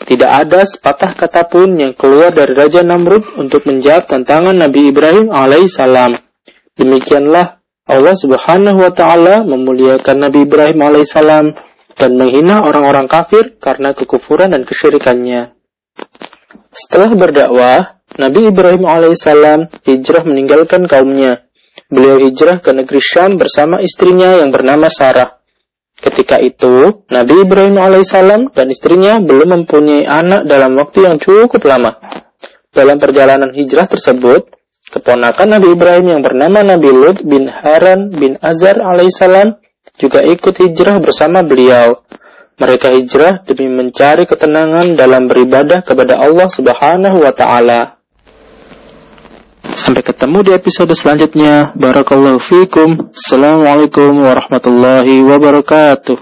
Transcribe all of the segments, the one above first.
Tidak ada sepatah kata pun yang keluar dari Raja Namrud untuk menjawab tantangan Nabi Ibrahim alaihissalam. Demikianlah Allah Subhanahu wa Ta'ala memuliakan Nabi Ibrahim alaihissalam dan menghina orang-orang kafir karena kekufuran dan kesyirikannya. Setelah berdakwah, Nabi Ibrahim alaihissalam hijrah meninggalkan kaumnya. Beliau hijrah ke negeri Syam bersama istrinya yang bernama Sarah. Ketika itu, Nabi Ibrahim alaihissalam dan istrinya belum mempunyai anak dalam waktu yang cukup lama. Dalam perjalanan hijrah tersebut, keponakan Nabi Ibrahim yang bernama Nabi Lut bin Haran bin Azar alaihissalam juga ikut hijrah bersama beliau. Mereka hijrah demi mencari ketenangan dalam beribadah kepada Allah Subhanahu wa Ta'ala. Sampai ketemu di episode selanjutnya. Barakallahu fiikum. Assalamualaikum warahmatullahi wabarakatuh.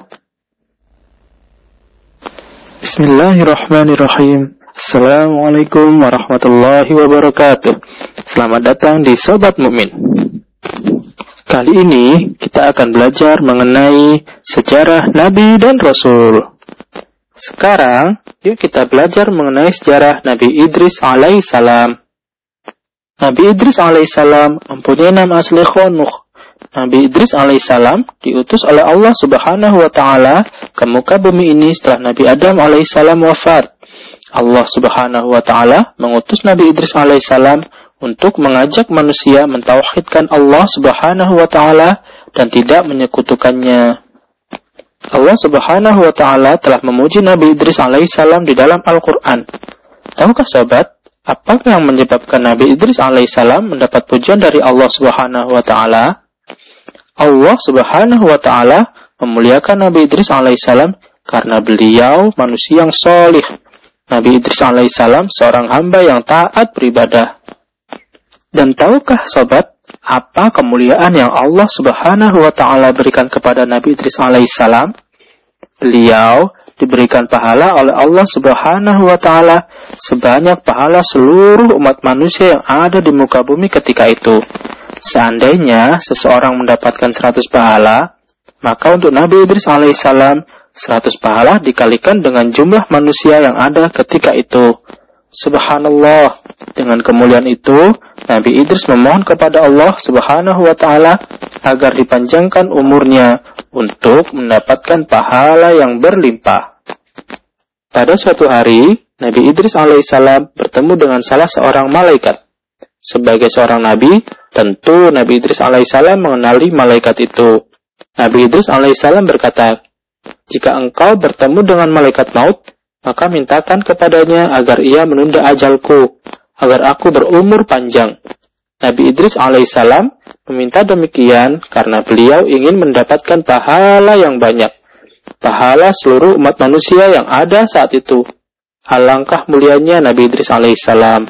Bismillahirrahmanirrahim. Assalamualaikum warahmatullahi wabarakatuh. Selamat datang di Sobat Mukmin. Kali ini kita akan belajar mengenai sejarah Nabi dan Rasul. Sekarang, yuk kita belajar mengenai sejarah Nabi Idris alaihissalam. Nabi Idris alaihissalam mempunyai nama asli Khunuh. Nabi Idris alaihissalam diutus oleh Allah Subhanahu wa Ta'ala ke muka bumi ini setelah Nabi Adam alaihissalam wafat. Allah Subhanahu wa Ta'ala mengutus Nabi Idris alaihissalam untuk mengajak manusia mentauhidkan Allah Subhanahu wa Ta'ala dan tidak menyekutukannya. Allah Subhanahu wa Ta'ala telah memuji Nabi Idris alaihissalam di dalam Al-Quran. Tahukah sobat, apa yang menyebabkan Nabi Idris alaihissalam mendapat pujian dari Allah Subhanahu wa Ta'ala? Allah Subhanahu wa Ta'ala memuliakan Nabi Idris alaihissalam karena beliau manusia yang solih. Nabi Idris alaihissalam seorang hamba yang taat beribadah. Dan tahukah sobat, apa kemuliaan yang Allah Subhanahu wa Ta'ala berikan kepada Nabi Idris alaihissalam? Beliau diberikan pahala oleh Allah Subhanahu wa Ta'ala sebanyak pahala seluruh umat manusia yang ada di muka bumi ketika itu. Seandainya seseorang mendapatkan 100 pahala, maka untuk Nabi Idris alaihissalam 100 pahala dikalikan dengan jumlah manusia yang ada ketika itu. Subhanallah, dengan kemuliaan itu, Nabi Idris memohon kepada Allah Subhanahu wa Ta'ala agar dipanjangkan umurnya untuk mendapatkan pahala yang berlimpah. Pada suatu hari, Nabi Idris alaihissalam bertemu dengan salah seorang malaikat. Sebagai seorang nabi, tentu Nabi Idris alaihissalam mengenali malaikat itu. Nabi Idris alaihissalam berkata, "Jika engkau bertemu dengan malaikat maut, maka mintakan kepadanya agar ia menunda ajalku, agar aku berumur panjang." Nabi Idris alaihissalam meminta demikian karena beliau ingin mendapatkan pahala yang banyak, pahala seluruh umat manusia yang ada saat itu. Alangkah mulianya Nabi Idris alaihissalam.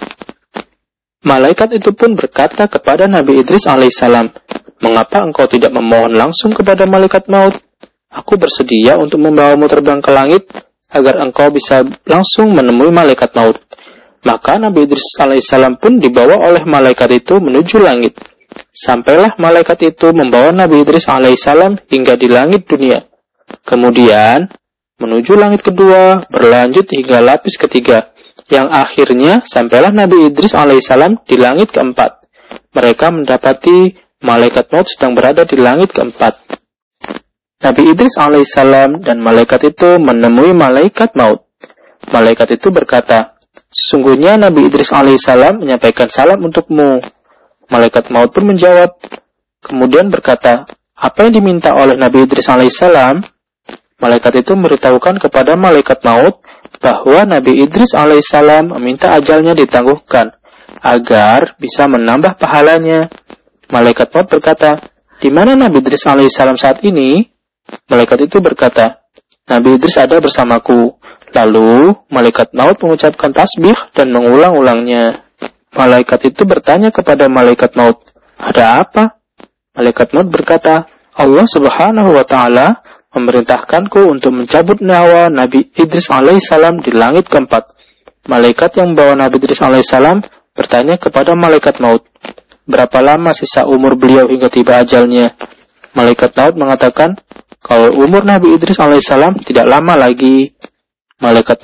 Malaikat itu pun berkata kepada Nabi Idris alaihissalam, "Mengapa engkau tidak memohon langsung kepada malaikat maut? Aku bersedia untuk membawamu terbang ke langit, agar engkau bisa langsung menemui malaikat maut." Maka Nabi Idris alaihissalam pun dibawa oleh malaikat itu menuju langit. Sampailah malaikat itu membawa Nabi Idris alaihissalam hingga di langit dunia. Kemudian menuju langit kedua, berlanjut hingga lapis ketiga, yang akhirnya sampailah Nabi Idris alaihissalam di langit keempat. Mereka mendapati malaikat maut sedang berada di langit keempat. Nabi Idris alaihissalam dan malaikat itu menemui malaikat maut. Malaikat itu berkata, "Sesungguhnya Nabi Idris alaihissalam menyampaikan salam untukmu." Malaikat maut pun menjawab, kemudian berkata, "Apa yang diminta oleh Nabi Idris alaihissalam?" Malaikat itu memberitahukan kepada malaikat maut bahwa Nabi Idris alaihissalam meminta ajalnya ditangguhkan agar bisa menambah pahalanya. Malaikat maut berkata, "Di mana Nabi Idris alaihissalam saat ini?" Malaikat itu berkata, "Nabi Idris ada bersamaku." Lalu malaikat maut mengucapkan tasbih dan mengulang-ulangnya. Malaikat itu bertanya kepada malaikat maut, "Ada apa?" Malaikat maut berkata, "Allah Subhanahu wa Ta'ala memerintahkanku untuk mencabut nyawa Nabi Idris alaihissalam di langit keempat." Malaikat yang membawa Nabi Idris alaihissalam bertanya kepada malaikat maut, "Berapa lama sisa umur beliau hingga tiba ajalnya?" Malaikat maut mengatakan, "Kalau umur Nabi Idris alaihissalam tidak lama lagi." Malaikat